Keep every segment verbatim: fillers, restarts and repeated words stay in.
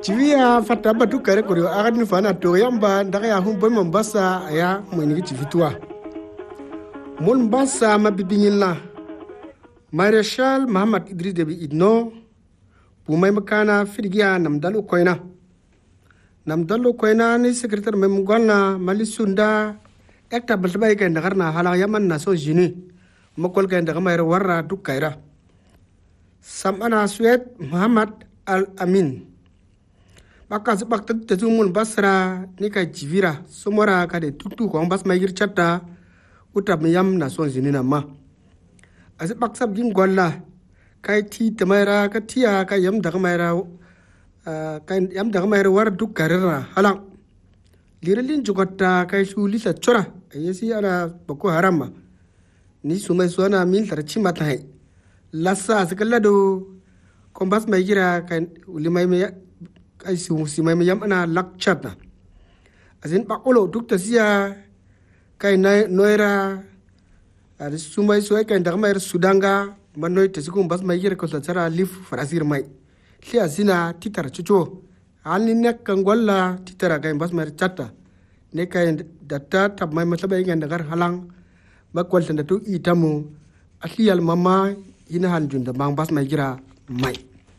Chivia fata batu kare kurio agadin fana to yamba ndaka ya humbo Mombasa ya mwenye chivitua. Mombasa mabibingila. Marshal Muhammad Idris Deby Itno pumai makana fidigia namdalu koina. Namdalu koina ni sekretar memgolna malisunda ekta baltabai ka ndakarna hala yaman na so jini. Makol ka ndaka mayra warra dukaira. Samana Sued Muhammad Al-Amin. Baka sebak tetu mun basra ni ka jivira somora ka de tutu ko bas mayir chatta utab yam na so jini na ma. Asibak sab jin golla kai ti tamaira ka tiya ka yam daga mayra kai yam daga mayra war duk garira halang liralin jugata kai su lisa chora ayesi ana boko harama ni sumai suana min tar chimata hai lassa sakalla do kombas mai gira kai ulimai me kai su simai yam ana lakchatna azin bakolo duk tasiya kai noira ada sumai suai kan daga mayar sudanga manoi tesikum bas mai gira ko tsara lif farasir mai li azina titara chucho alni nek kan golla titara kai bas mai chatta ne kai datta tab mai masabai ngan dagar halang bakwal tanda tu itamu asliyal mama ina han junda bang bas mai gira mai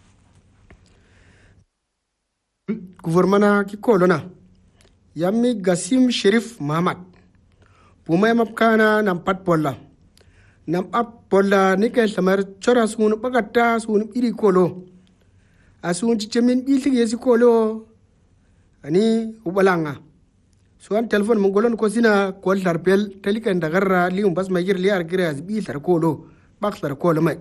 gouvernement ki kolona yammi Gasim Sherif Muhammad pumai mapkana nam pat polla nam ap polla ni kay samar chora sunu bagata sunu iri kolo asun chichemin bilti yesi kolo ani ubalanga suan telefon mongolon ko sina kol tarpel telikan dagarra lium bas magir liar gras bil tar kolo bak tar kolo mai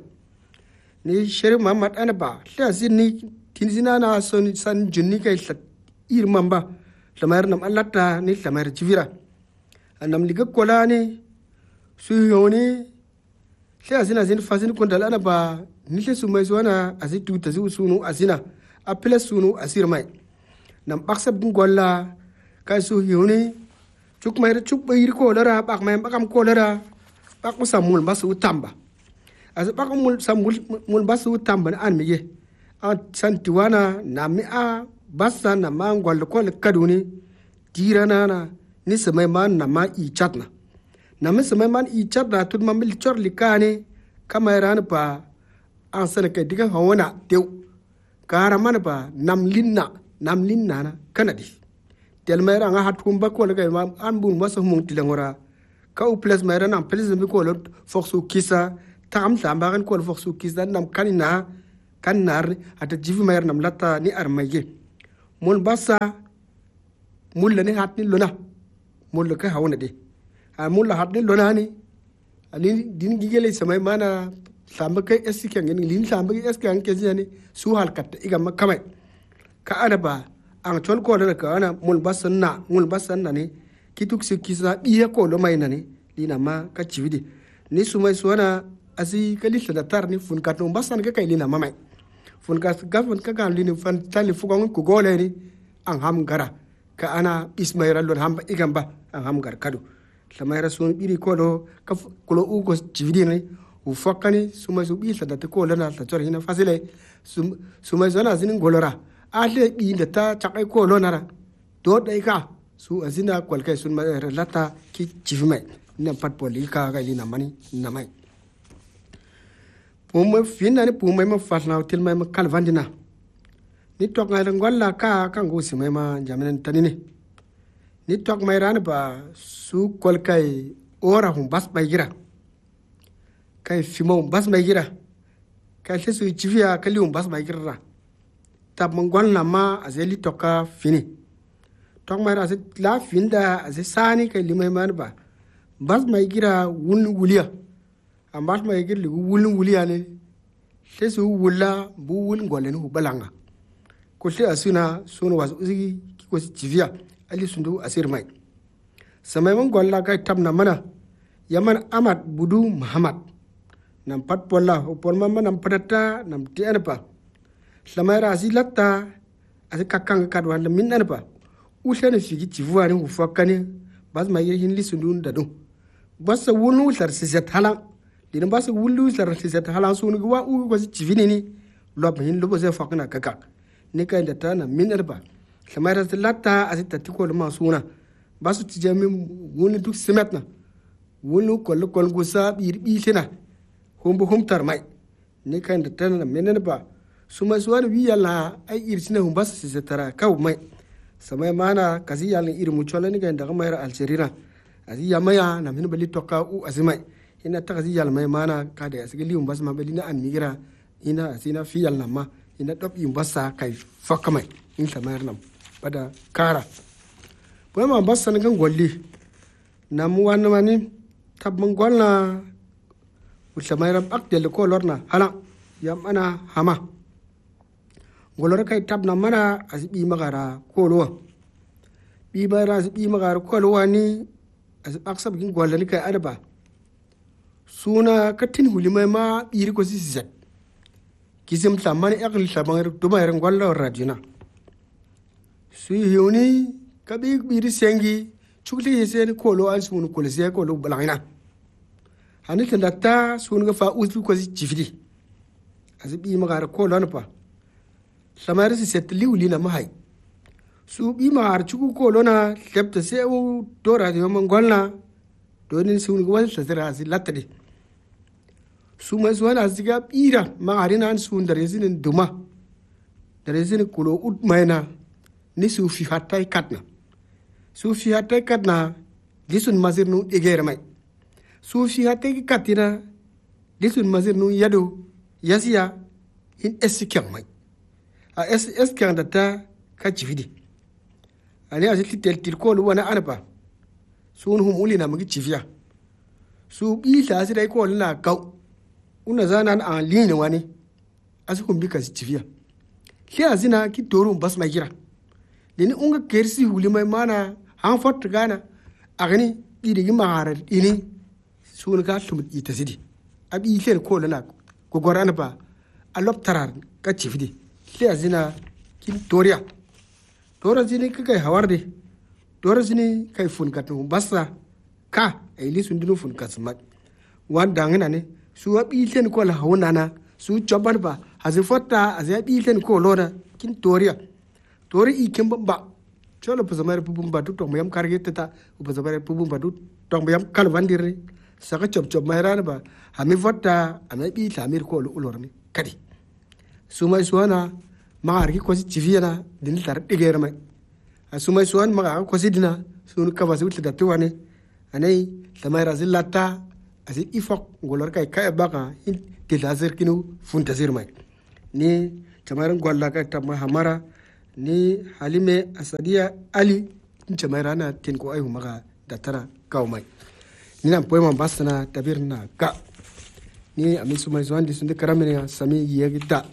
ni Sherif Muhammad anaba la sinni tinzina na son san junni kay ir mamba samar nam allata ni samar chivira anam liga kola ni su yoni sai asina zin fasin kundal ana ba nike su mai zuwana asitu ta zu sunu asina apela sunu asir mai nam baksab din golla kai su yoni chuk mai chuk bayir ko lara bak mai bakam ko lara bak musamul basu tamba as bak mul samul mul basu tamba an miye a santiwana na mi a basa na mangol ko kaduni tirana na ni samai man na ma i chatna na mi samai man i chatna tud ma mil chor likane kamera pa an sana kai diga hawana tew kara man pa nam linna nam linna na kanadi tel mera nga hat kum ba ko ga ma an bun ma so mung tilangora ka u plus mera nam plus mi ko lot forsu kisa tam samba kan ko forsu kisa nam kanina kanar ata jivi mera nam lata ni armaye mun basa mulla ni hat ni lona mulla ka hawana de a mulla hat ni lona ni ani din gigele samai mana samba kai esike ngin lin samba kai esike an kezi ni su halkat iga makamai ka araba an chol ko da ka ana mul basan na mul basan na ni kituk su kisa biya ko lo mai na ni lina ma ka chividi ni sumai suwana asi kali da tar ni fun kat no basan ka kai lina mamai fun ka gafun ka kan lini fan tali fugon ku gole ni an ham gara ka ana ismaira lon hamba igamba an ham gar kadu samaira sun biri ko do ka kulo u ko chividi ni u fakani suma su bi sa da ko lana ta tor hina fasile suma zona zinin golora a le bi da ta chakai ko lonara do dai ka su azina kwalkai sun ma lata ki chivmai na pat polika ga lina mani na mai pumai finna ni pumai ma fatna til mai ma kalvandina ni tok ngai ngolla ka kan go simai ma jaminan tanini ni tok mai ran ba su kwalkai ora hum bas bai gira kai fimo bas mai gira kai se su chivia kali hum bas bai gira tab mangwan na ma azeli toka fini tok mai ra se la finda aze sani kai limai man ba bas mai gira wul wuliya ambas mai gira li wul wuliya ne se su wulla bu wul ngolen hu balanga ko se asuna sunu was uzi ko chivia ali sundu asir mai samai man golla kai tabna mana yaman amat budu muhammad nam pat polla upol mamma nam patata nam tianpa samai rasi latta asi kakang kadwan le min anpa usene figi chivuani hu fakani bas mai yin li sundu ndadu bas wunu sar siset halang dina bas wulu sar siset halang sunu wa u ko chivini ni lob hin lobo se fakna kakak ni kai da ta na minar ba kamar da latta a ta tiko ma suna ba su tije min wani duk simet na wani kwallo kwallo gusa bir bi tana humbu humtar mai ni kai da ta na minar ba su mai suwa wi yalla ai irsina hum bas se tara kaw mai samai mana kazi yalla ir mu chola ni kai da mai algerina azi yamaya na min bali toka u azimai ina ta kazi yalla mai mana ka da asigi hum bas ma bali na an migira ina asina fi yalla ma ina dop yum basa kai fakka mai in samai nam pada kara boy ma bas san gan golli na mu wan mani tab mun golna usamai rab ak del ko lorna hala yam ana hama golor kai tab na mana asibi magara kolwa bi bara asibi magara kolwa ni asibak sab gin golla ni kai adaba suna katin hulimai ma biri ko sisat kisim tamani akli tabang to bayar golla radina su hiuni kabi biri sengi chukli yesen kolo an sunu kolse kolo balangina hani tandata sunu ga fa uzu ko si jifidi asibi magara kolwa na pa samari si set liwli na mahai su bi ma chuku ko lona lepta se u dora de mongolna donin su ni wal tsara si latade su mai zuwa siga bira ma harina an su ndare sinin duma dare sinin kulo ut maina ni su fi hatai katna su fi hatai katna lisun mazir nu egere mai su fi hatai katina lisun mazir nu yado yasiya in esikam mai a es es kan da ta ka cifidi ani a cikin tel ko wani anaba sun hum uli na mugi cifiya su bi ta sai ko na gau una zana an lini wani asu kun bi ka cifiya ki azina ki toru bas mai gira dini unga kersi huli mai mana han fot gana agani bi de mahara ini sun ka tum ita sidi abi tel ko na ko gorana ba alop tarar ka cifidi le azina kin toria tora zini kai hawarde tora zini kai fun katu bassa ka ai li sun dinu fun kasmat wan dangina ne su abi len ko la hawnana su choban ba hazi fotta azi abi len ko loda kin toria tori ikin ba chola pa zamare pubum ba to mayam karge tata pa zamare pubum ba to mayam kalvandir saka chop chop mayran ba hami fotta ami bi tamir ko ulorni kadi sumai suana magar ki kosi chiviyana din tar digere mai sumai suan magar kosi dina sun ka basu tda tuwane anai tamai razillata asi ifok ngolor kai kai baka in tilazir kinu funtazir mai ni tamaran golla kai tamma hamara ni halime asadiya ali tamara na tin ko ayu maga datara kaw mai ni nan poema basana tabirna ka ni ami sumai suan di sun de karamene sami yegida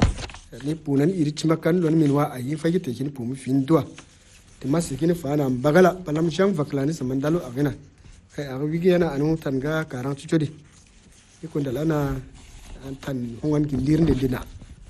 ni punan iri chimakan lon minwa ayi fagite kin pumu findwa te masikini fana bagala panam shang vaklani samandalo agina kai agwigi yana anu tanga karang chuchodi ikunda lana tan hongan gilir de dina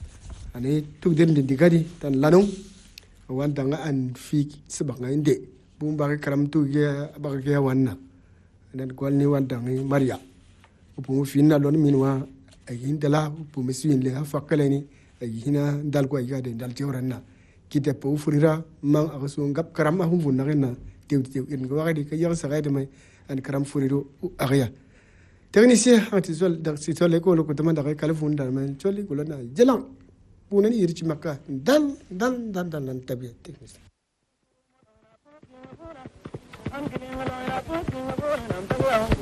ani tuk den de digadi tan lanung wandanga an fi sabanga inde bum ba karam tu ge ba ge wanna dan kwalni wandanga maria pumu finna lon minwa ayi ndala pumu swin le afakalani hina dal ko ayga de dal tiorana kite po furira mang akasu ngap karam ahum vunna gena tew tew in go wadi ka yar sagai de mai an karam furiro agya technicien anti sol da si sol ko ko tamanda ka kala funda men choli ko na jelang punan iri ci makka dal dal dal dal nan tabiat technicien an kene wala ya ko ko